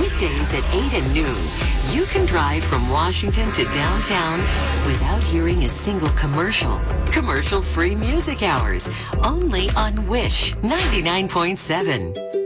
Weekdays at 8 and noon, you can drive from Washington to downtown without hearing a single commercial. Commercial-free music hours, only on Wish 99.7.